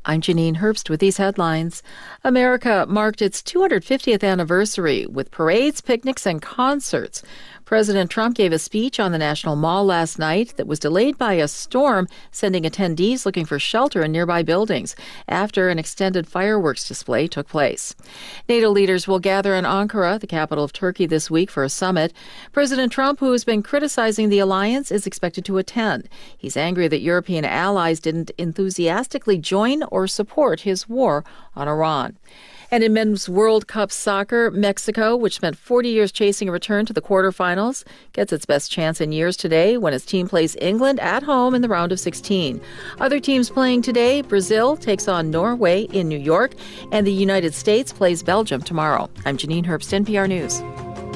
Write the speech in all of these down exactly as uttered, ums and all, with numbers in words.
I'm Janine Herbst with these headlines. America marked its two hundred fiftieth anniversary with parades, picnics, and concerts. President Trump gave a speech on the National Mall last night that was delayed by a storm, sending attendees looking for shelter in nearby buildings after an extended fireworks display took place. NATO leaders will gather in Ankara, the capital of Turkey, this week for a summit. President Trump, who has been criticizing the alliance, is expected to attend. He's angry that European allies didn't enthusiastically join or support his war on Iran. And in men's World Cup soccer, Mexico, which spent forty years chasing a return to the quarterfinals, gets its best chance in years today when its team plays England at home in the round of sixteen. Other teams playing today, Brazil takes on Norway in New York, and the United States plays Belgium tomorrow. I'm Janine Herbst, N P R News.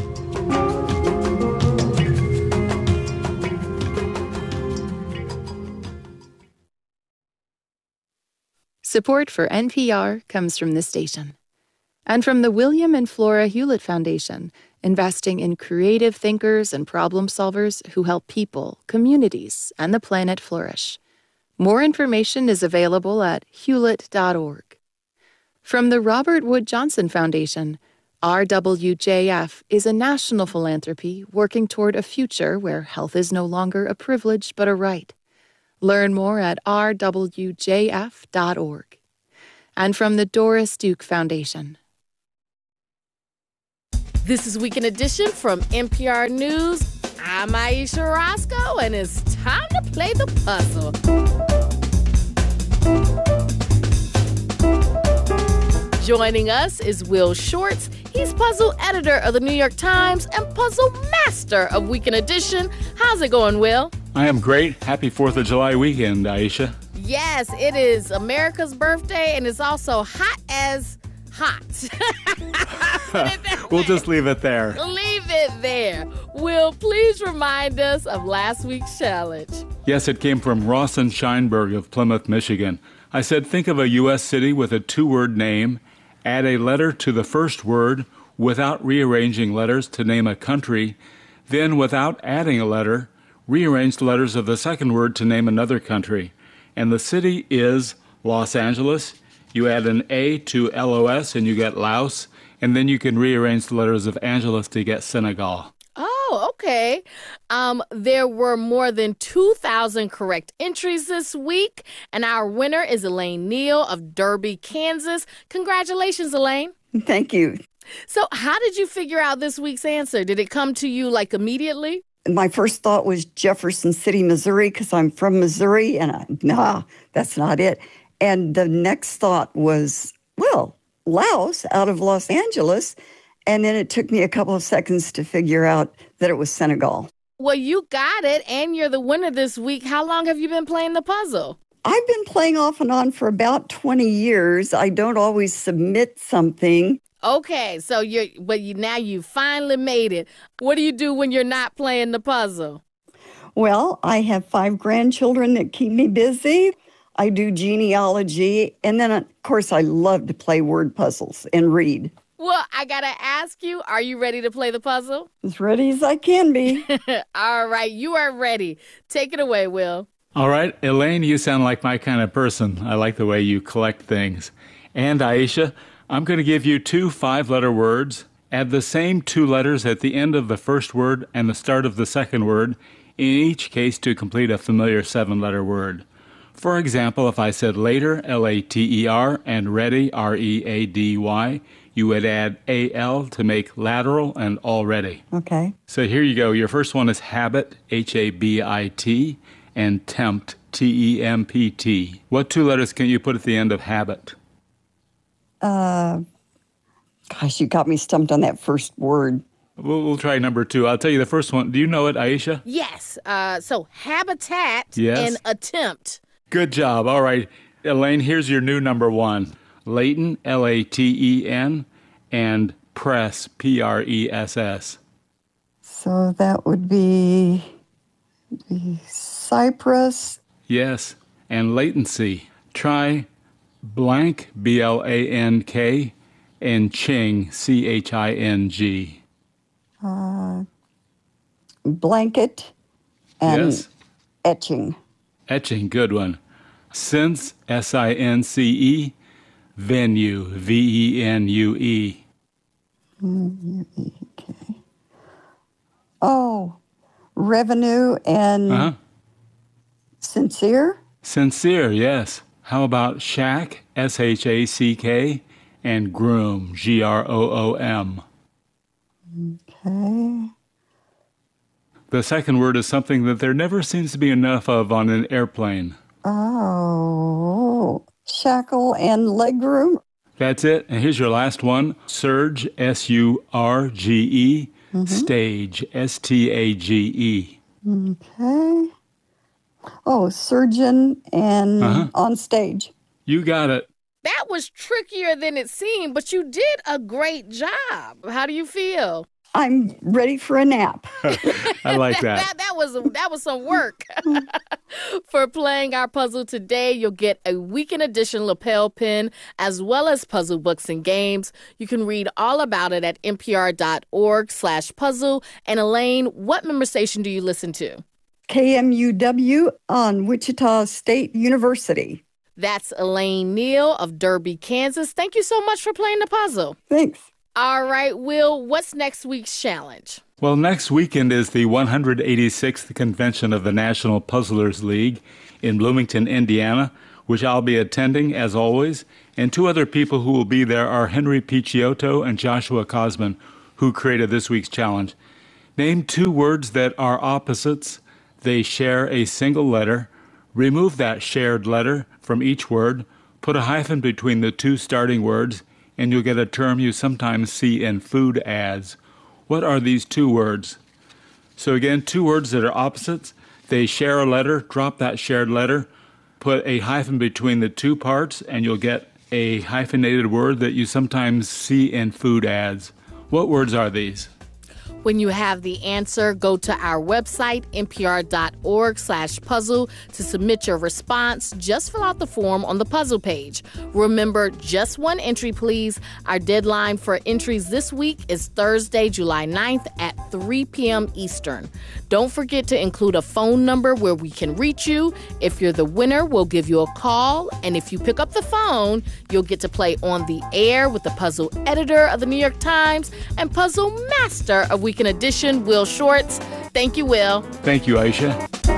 Support for N P R comes from this station. And from the William and Flora Hewlett Foundation, investing in creative thinkers and problem solvers who help people, communities, and the planet flourish. More information is available at hewlett dot org. From the Robert Wood Johnson Foundation, R W J F is a national philanthropy working toward a future where health is no longer a privilege but a right. Learn more at r w j f dot org. And from the Doris Duke Foundation. This is Weekend Edition from N P R News. I'm Aisha Roscoe, and it's time to play the puzzle. Joining us is Will Shortz. He's puzzle editor of the New York Times and puzzle master of Weekend Edition. How's it going, Will? I am great. Happy fourth of July weekend, Aisha. Yes, it is America's birthday, and it's also hot as hot. We'll just leave it there. Leave it there. Will, please remind us of last week's challenge. Yes, it came from Rawson Scheinberg of Plymouth, Michigan. I said, think of a U S city with a two-word name, add a letter to the first word without rearranging letters to name a country, then without adding a letter, rearrange the letters of the second word to name another country. And the city is Los Angeles. You add an A to L O S and you get Laos, and then you can rearrange the letters of Angeles to get Senegal. Oh, okay. Um, there were more than two thousand correct entries this week, and our winner is Elaine Neal of Derby, Kansas. Congratulations, Elaine. Thank you. So how did you figure out this week's answer? Did it come to you, like, immediately? My first thought was Jefferson City, Missouri, because I'm from Missouri, and I, nah, that's not it. And the next thought was, well, Laos out of Los Angeles. And then it took me a couple of seconds to figure out that it was Senegal. Well, you got it, and you're the winner this week. How long have you been playing the puzzle? I've been playing off and on for about twenty years. I don't always submit something. Okay, so you're, but you, now you finally made it. What do you do when you're not playing the puzzle? Well, I have five grandchildren that keep me busy. I do genealogy. And then, of course, I love to play word puzzles and read. Well, I got to ask you, are you ready to play the puzzle? As ready as I can be. All right, you are ready. Take it away, Will. All right, Elaine, you sound like my kind of person. I like the way you collect things. And Aisha, I'm going to give you two five-letter words. Add the same two letters at the end of the first word and the start of the second word, in each case to complete a familiar seven-letter word. For example, if I said later, L A T E R, and ready, R E A D Y, you would add A L to make lateral and already. Okay. So here you go. Your first one is habit, H A B I T, and tempt, T E M P T. What two letters can you put at the end of habit? Uh, gosh, you got me stumped on that first word. We'll, we'll try number two. I'll tell you the first one. Do you know it, Aisha? Yes. Uh, so habitat yes. and attempt. Good job. All right. Elaine, here's your new number one. Laten, L A T E N, and press, P R E S S. So that would be, be Cyprus. Yes. And latency. Try blank, B L A N K, and Ching, C H I N G. Uh, blanket and yes. etching. Etching, good one. Since, S I N C E. Venue, V E N U E. Okay. Oh, revenue and Uh-huh. sincere? Sincere, yes. How about shack, S H A C K, and groom, G R O O M? Okay. The second word is something that there never seems to be enough of on an airplane. Oh, shackle and legroom? That's it. And here's your last one. Surge, S U R G E. Mm-hmm. Stage, S T A G E. Okay. Oh, surgeon and uh-huh. on stage. You got it. That was trickier than it seemed, but you did a great job. How do you feel? I'm ready for a nap. I like that. that. That was that was some work. For playing our puzzle today, you'll get a weekend edition lapel pin as well as puzzle books and games. You can read all about it at npr.org slash puzzle. And Elaine, what member station do you listen to? K M U W on Wichita State University. That's Elaine Neal of Derby, Kansas. Thank you so much for playing the puzzle. Thanks. All right, Will, what's next week's challenge? Well, next weekend is the one hundred eighty-sixth convention of the National Puzzlers League in Bloomington, Indiana, which I'll be attending, as always. And two other people who will be there are Henry Picciotto and Joshua Cosman, who created this week's challenge. Name two words that are opposites. They share a single letter. Remove that shared letter from each word. Put a hyphen between the two starting words, and you'll get a term you sometimes see in food ads. What are these two words? So again, two words that are opposites. They share a letter. Drop that shared letter. Put a hyphen between the two parts, and you'll get a hyphenated word that you sometimes see in food ads. What words are these? When you have the answer, go to our website, npr.org slash puzzle to submit your response. Just fill out the form on the puzzle page. Remember, just one entry, please. Our deadline for entries this week is Thursday, July ninth at three p.m. Eastern. Don't forget to include a phone number where we can reach you. If you're the winner, we'll give you a call. And if you pick up the phone, you'll get to play on the air with the puzzle editor of the New York Times and puzzle master of Weekend Edition, Will Shortz. Thank you, Will. Thank you, Aisha.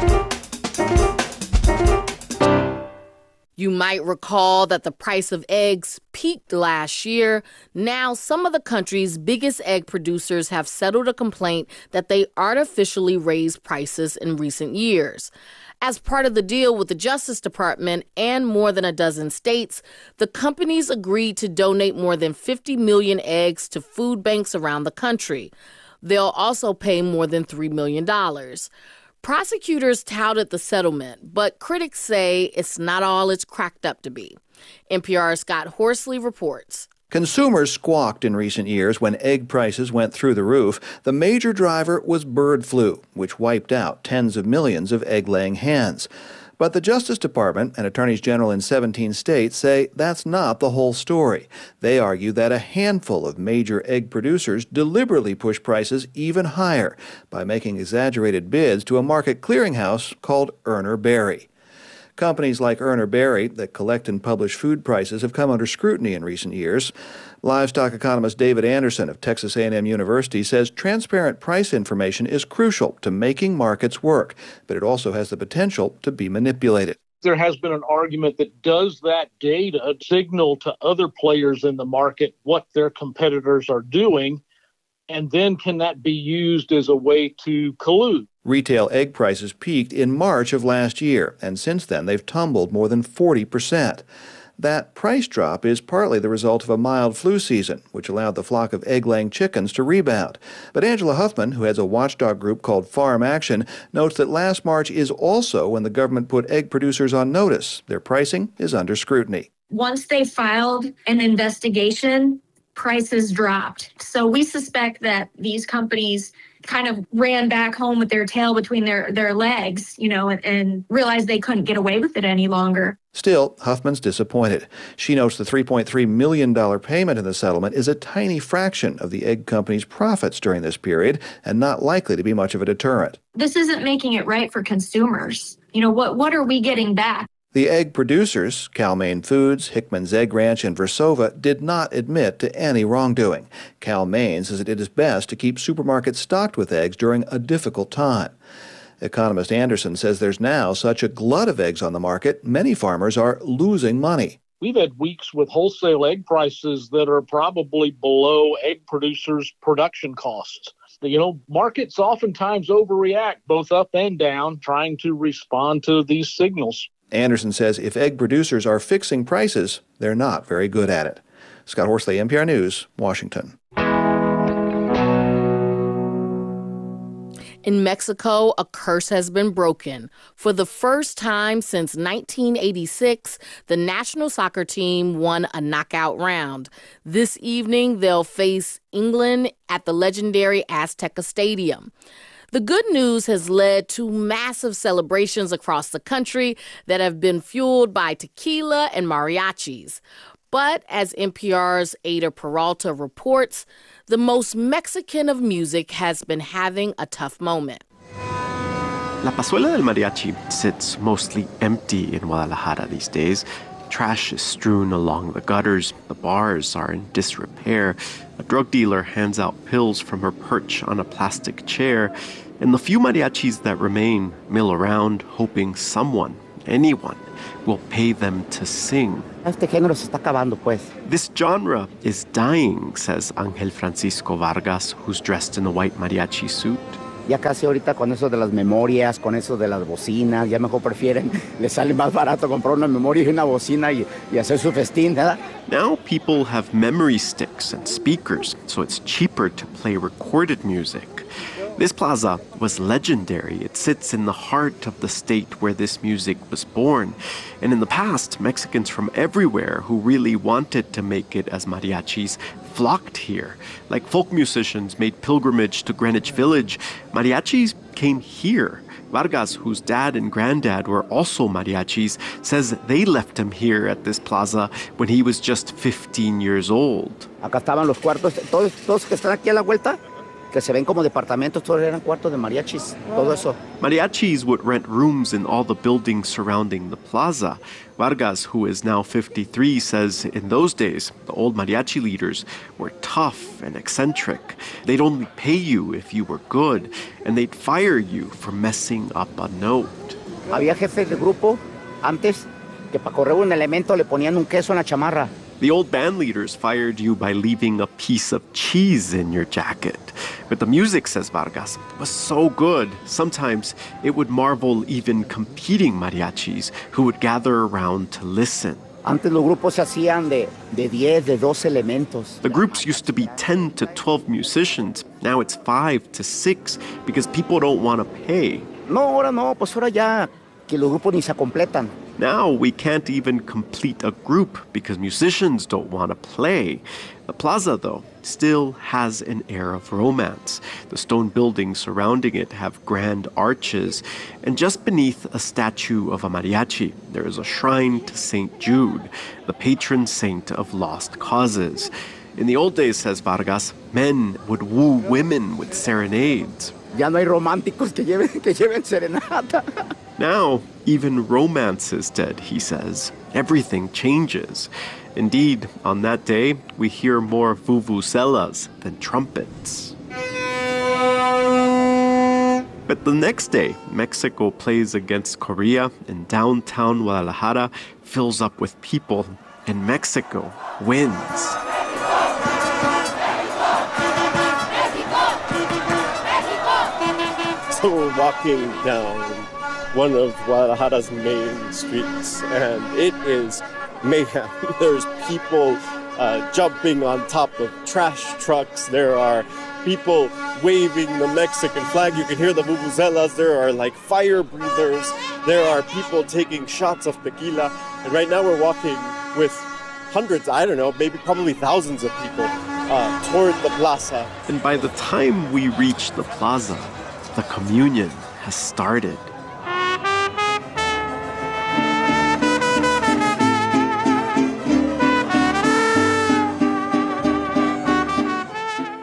You might recall that the price of eggs peaked last year. Now, some of the country's biggest egg producers have settled a complaint that they artificially raised prices in recent years. As part of the deal with the Justice Department and more than a dozen states, the companies agreed to donate more than fifty million eggs to food banks around the country. They'll also pay more than three million dollars. Prosecutors touted the settlement, but critics say it's not all it's cracked up to be. N P R's Scott Horsley reports. Consumers squawked in recent years when egg prices went through the roof. The major driver was bird flu, which wiped out tens of millions of egg-laying hens. But the Justice Department and attorneys general in seventeen states say that's not the whole story. They argue that a handful of major egg producers deliberately push prices even higher by making exaggerated bids to a market clearinghouse called Urner Barry. Companies like Urner Barry that collect and publish food prices have come under scrutiny in recent years. Livestock economist David Anderson of Texas A and M University says transparent price information is crucial to making markets work, but it also has the potential to be manipulated. There has been an argument that does that data signal to other players in the market what their competitors are doing, and then can that be used as a way to collude? Retail egg prices peaked in March of last year, and since then they've tumbled more than forty percent. That price drop is partly the result of a mild flu season, which allowed the flock of egg-laying chickens to rebound. But Angela Huffman, who heads a watchdog group called Farm Action, notes that last March is also when the government put egg producers on notice. Their pricing is under scrutiny. Once they filed an investigation, prices dropped. So we suspect that these companies kind of ran back home with their tail between their, their legs, you know, and, and realized they couldn't get away with it any longer. Still, Huffman's disappointed. She notes the three point three million dollars payment in the settlement is a tiny fraction of the egg company's profits during this period and not likely to be much of a deterrent. This isn't making it right for consumers. You know, what, what are we getting back? The egg producers, Cal-Maine Foods, Hickman's Egg Ranch, and Versova, did not admit to any wrongdoing. Cal-Maine says it did its best to keep supermarkets stocked with eggs during a difficult time. Economist Anderson says there's now such a glut of eggs on the market, many farmers are losing money. We've had weeks with wholesale egg prices that are probably below egg producers' production costs. You know, markets oftentimes overreact both up and down, trying to respond to these signals. Anderson says if egg producers are fixing prices, they're not very good at it. Scott Horsley, N P R News, Washington. In Mexico, a curse has been broken. For the first time since nineteen eighty-six, the national soccer team won a knockout round. This evening, they'll face England at the legendary Azteca Stadium. The good news has led to massive celebrations across the country that have been fueled by tequila and mariachis. But as N P R's Ada Peralta reports, the most Mexican of music has been having a tough moment. La Pazuela del Mariachi sits mostly empty in Guadalajara these days. Trash is strewn along the gutters, the bars are in disrepair, a drug dealer hands out pills from her perch on a plastic chair, and the few mariachis that remain mill around hoping someone, anyone, will pay them to sing. Este género se está acabando, pues. This genre is dying, says Ángel Francisco Vargas, who's dressed in a white mariachi suit. Ya casi ahorita con eso de las memorias, con eso de las bocinas, ya mejor prefieren, les sale más barato comprar una memoria y una bocina y, y hacer su festín, ¿verdad? Now people have memory sticks and speakers, so it's cheaper to play recorded music. This plaza was legendary. It sits in the heart of the state where this music was born. And in the past, Mexicans from everywhere who really wanted to make it as mariachis flocked here. Like folk musicians made pilgrimage to Greenwich Village, mariachis came here. Vargas, whose dad and granddad were also mariachis, says they left him here at this plaza when he was just fifteen years old. Acá estaban los cuartos, todos, todos que están aquí a la vuelta, que se ven como departamentos, todos eran cuartos de mariachis, todo eso. Mariachis would rent rooms in all the buildings surrounding the plaza. Vargas, who is now fifty-three, says in those days, the old mariachi leaders were tough and eccentric. They'd only pay you if you were good, and they'd fire you for messing up a note. Había jefes de grupo antes que para correr un elemento le ponían un queso en la chamarra. The old band leaders fired you by leaving a piece of cheese in your jacket. But the music, says Vargas, was so good. Sometimes it would marvel even competing mariachis who would gather around to listen. Antes los grupos se hacían de, de diez, de doce elementos. The groups used to be ten to twelve musicians. Now it's five to six because people don't want to pay. No, ahora no, pues ahora ya que los grupos ni se completan. Now we can't even complete a group because musicians don't want to play. The plaza, though, still has an air of romance. The stone buildings surrounding it have grand arches, and just beneath a statue of a mariachi, there is a shrine to Saint Jude, the patron saint of lost causes. In the old days, says Vargas, men would woo women with serenades. Ya no hay románticos que lleven, que lleven serenata. Now, even romance is dead, he says. Everything changes. Indeed, on that day, we hear more vuvuzelas than trumpets. But the next day, Mexico plays against Korea, and downtown Guadalajara fills up with people, and Mexico wins. So we're walking down one of Guadalajara's main streets, and it is mayhem. There's people uh, jumping on top of trash trucks. There are people waving the Mexican flag. You can hear the vuvuzelas. There are like fire breathers. There are people taking shots of tequila. And right now we're walking with hundreds, I don't know, maybe probably thousands of people uh, toward the plaza. And by the time we reach the plaza, the communion has started.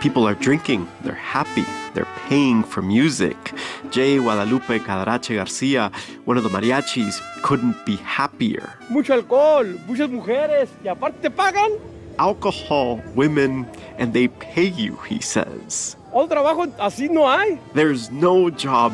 People are drinking, they're happy, they're paying for music. J. Guadalupe Cadarache Garcia, one of the mariachis, couldn't be happier. Mucho alcohol, muchas mujeres, y aparte te pagan. Alcohol, women, and they pay you, he says. Otro trabajo así no hay. There's no job